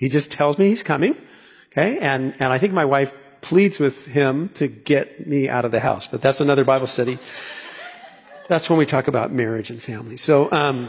He just tells me he's coming. Okay. And I think my wife pleads with him to get me out of the house, but that's another Bible study. That's when we talk about marriage and family. So,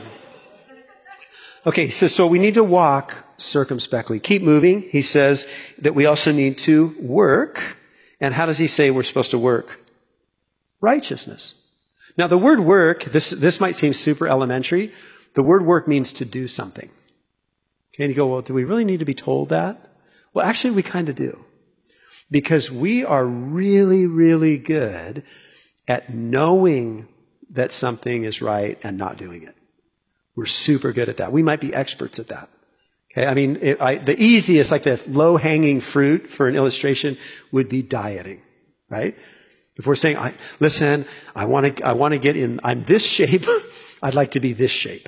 okay. So we need to walk circumspectly. Keep moving. He says that we also need to work. And how does he say we're supposed to work? Righteousness. Now, the word work, this might seem super elementary. The word work means to do something. Okay, and you go, well, do we really need to be told that? Well, actually, we kind of do. Because we are really, really good at knowing that something is right and not doing it. We're super good at that. We might be experts at that. Okay, I mean, the easiest, like the low-hanging fruit for an illustration would be dieting, right? If we're saying, listen, I want to get in, I'm this shape, I'd like to be this shape.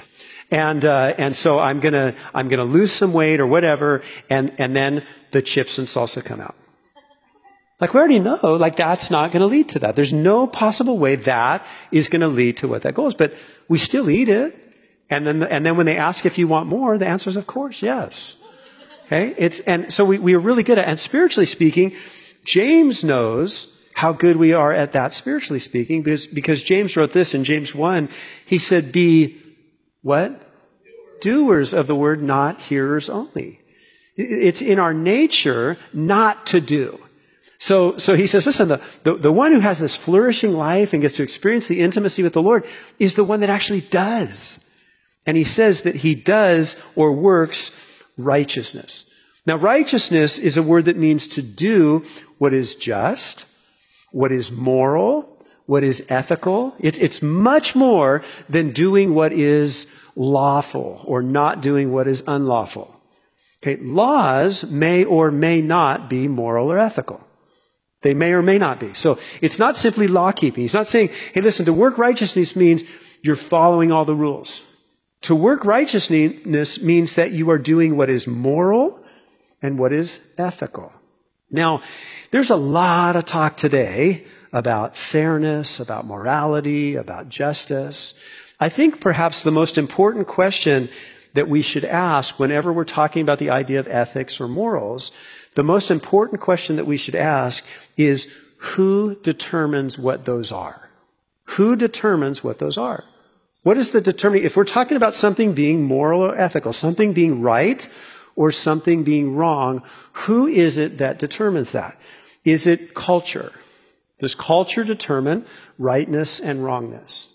And so I'm gonna lose some weight or whatever, and then the chips and salsa come out. Like we already know, like that's not gonna lead to that. There's no possible way that is gonna lead to what that goal is, but we still eat it. And then when they ask if you want more, the answer is of course, yes. Okay? And so we are really good at it. And spiritually speaking, James knows how good we are at that spiritually speaking, because James wrote this in James 1. He said, be what? Doers of the word, not hearers only. It's in our nature not to do. So he says, listen, the one who has this flourishing life and gets to experience the intimacy with the Lord is the one that actually does. And he says that he does or works righteousness. Now, righteousness is a word that means to do what is just, what is moral, what is ethical. It's much more than doing what is lawful or not doing what is unlawful. Okay, laws may or may not be moral or ethical. They may or may not be. So it's not simply law keeping. He's not saying, hey, listen, to work righteousness means you're following all the rules. To work righteousness means that you are doing what is moral and what is ethical. Now, there's a lot of talk today about fairness, about morality, about justice. I think perhaps the most important question that we should ask whenever we're talking about the idea of ethics or morals, the most important question that we should ask is, who determines what those are? Who determines what those are? What is the determining? If we're talking about something being moral or ethical, something being right or something being wrong, who is it that determines that? Is it culture? Does culture determine rightness and wrongness?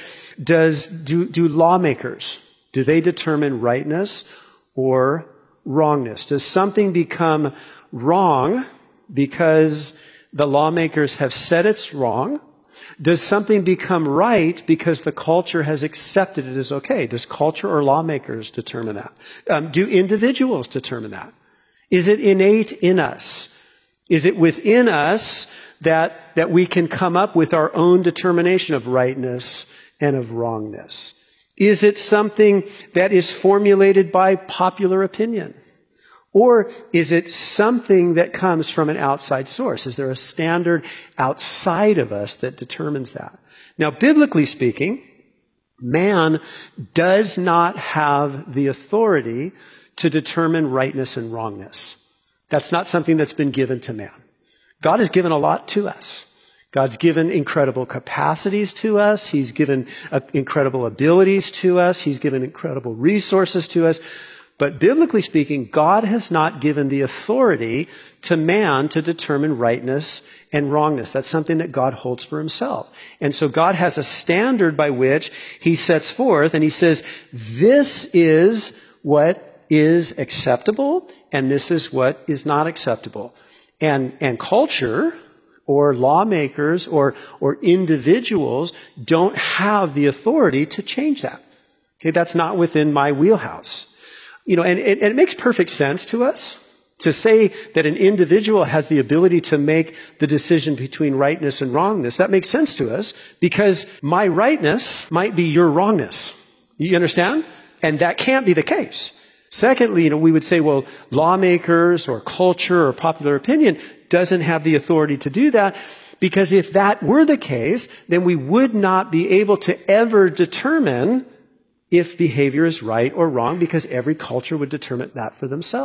Do lawmakers, do they determine rightness or wrongness? Does something become wrong because the lawmakers have said it's wrong? Does something become right because the culture has accepted it as okay? Does culture or lawmakers determine that? Do individuals determine that? Is it innate in us? Is it within us that we can come up with our own determination of rightness and of wrongness? Is it something that is formulated by popular opinion? Or is it something that comes from an outside source? Is there a standard outside of us that determines that? Now, biblically speaking, man does not have the authority to determine rightness and wrongness. That's not something that's been given to man. God has given a lot to us. God's given incredible capacities to us. He's given incredible abilities to us. He's given incredible resources to us. But biblically speaking, God has not given the authority to man to determine rightness and wrongness. That's something that God holds for himself. And so God has a standard by which he sets forth, and he says, this is what is acceptable, and this is what is not acceptable. And culture, or lawmakers, or individuals don't have the authority to change that. Okay, that's not within my wheelhouse. You know, and it makes perfect sense to us to say that an individual has the ability to make the decision between rightness and wrongness. That makes sense to us because my rightness might be your wrongness. You understand? And that can't be the case. Secondly, you know, we would say, well, lawmakers or culture or popular opinion doesn't have the authority to do that, because if that were the case, then we would not be able to ever determine if behavior is right or wrong, because every culture would determine that for themselves.